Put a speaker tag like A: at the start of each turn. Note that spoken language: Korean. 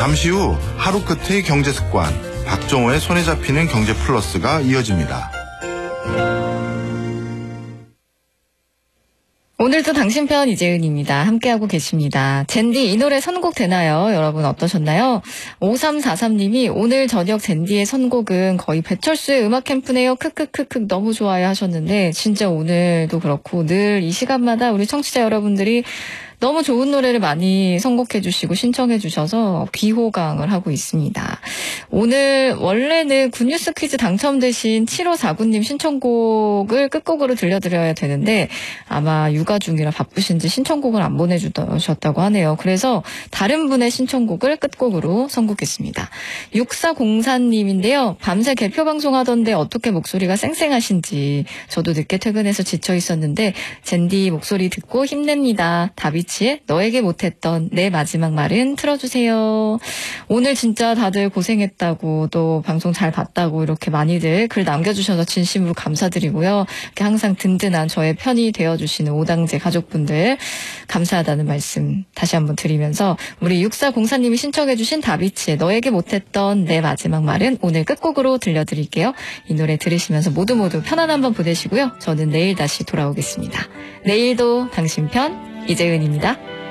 A: 잠시 후 하루 끝의 경제 습관, 박정호의 손에 잡히는 경제 플러스가 이어집니다.
B: 오늘도 당신 편 이재은입니다. 함께하고 계십니다. 젠디 이 노래 선곡 되나요? 여러분 어떠셨나요? 5343님이 오늘 저녁 젠디의 선곡은 거의 배철수의 음악 캠프네요. 크크크크 너무 좋아요 하셨는데 진짜 오늘도 그렇고 늘 이 시간마다 우리 청취자 여러분들이 너무 좋은 노래를 많이 선곡해 주시고 신청해 주셔서 귀호강을 하고 있습니다. 오늘 원래는 굿뉴스 퀴즈 당첨되신 7549님 신청곡을 끝곡으로 들려드려야 되는데 아마 육아 중이라 바쁘신지 신청곡을 안 보내주셨다고 하네요. 그래서 다른 분의 신청곡을 끝곡으로 선곡했습니다. 6404님인데요. 밤새 개표 방송하던데 어떻게 목소리가 쌩쌩하신지 저도 늦게 퇴근해서 지쳐 있었는데 젠디 목소리 듣고 힘냅니다. 다비치의 너에게 못했던 내 마지막 말은 틀어주세요. 오늘 진짜 다들 고생했다고 또 방송 잘 봤다고 이렇게 많이들 글 남겨주셔서 진심으로 감사드리고요. 이렇게 항상 든든한 저의 편이 되어주시는 오당제 가족분들 감사하다는 말씀 다시 한번 드리면서 우리 6404님이 신청해주신 다비치의 너에게 못했던 내 마지막 말은 오늘 끝곡으로 들려드릴게요. 이 노래 들으시면서 모두 편안한 밤 보내시고요. 저는 내일 다시 돌아오겠습니다. 내일도 당신 편 이재은입니다.